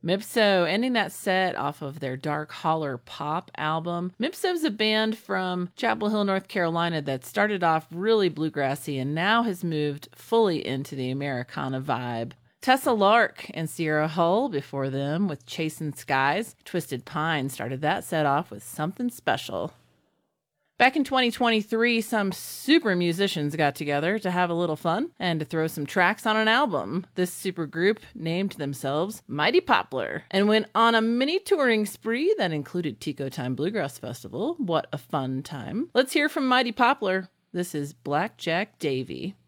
Mipso, ending that set off of their Dark Holler Pop album. Mipso's a band from Chapel Hill, North Carolina that started off really bluegrassy and now has moved fully into the Americana vibe. Tessa Lark and Sierra Hull before them with Chasing Skies. Twisted Pine started that set off with Something Special. Back in 2023, some super musicians got together to have a little fun and to throw some tracks on an album. This super group named themselves Mighty Poplar and went on a mini touring spree that included Tico Time Bluegrass Festival. What a fun time. Let's hear from Mighty Poplar. This is Blackjack Davy.